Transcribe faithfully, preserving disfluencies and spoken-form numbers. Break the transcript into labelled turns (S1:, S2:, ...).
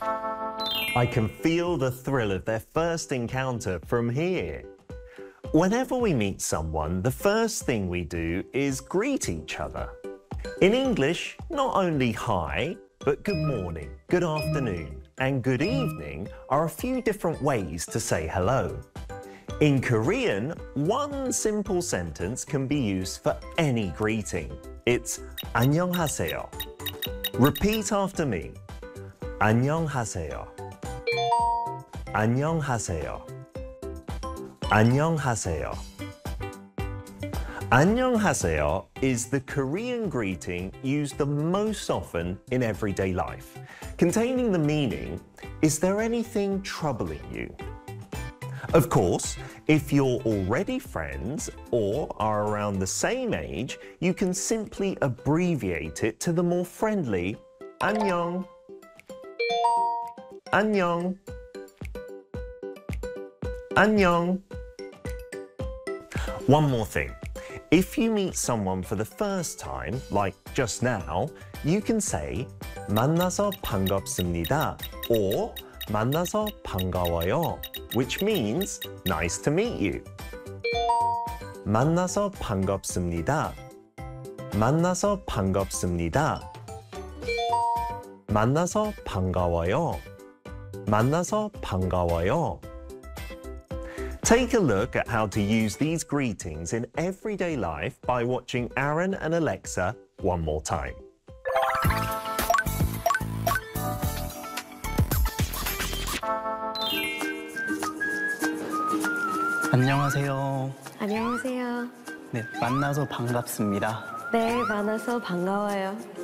S1: I can feel the thrill of their first encounter from here. Whenever we meet someone, the first thing we do is greet each other. In English, not only hi, but good morning, good afternoon, and good evening are a few different ways to say hello. In Korean, one simple sentence can be used for any greeting. It's 안녕하세요. Repeat after me. 안녕하세요. 안녕하세요. 안녕하세요. 안녕하세요 is the Korean greeting used the most often in everyday life, containing the meaning, is there anything troubling you? Of course, if you're already friends or are around the same age, you can simply abbreviate it to the more friendly 안녕. 안녕. 안녕. One more thing. If you meet someone for the first time, like just now, you can say 만나서 반갑습니다 or 만나서 반가워요, which means nice to meet you. 만나서 반갑습니다. 만나서 반갑습니다. 만나서 반가워요. 만나서 반가워요. Take a look at how to use these greetings in everyday life by watching Aaron and Alexa one more time.
S2: 안녕하세요.
S3: 안녕하세요.
S2: 네, 만나서 반갑습니다.
S3: 네, 만나서 반가워요.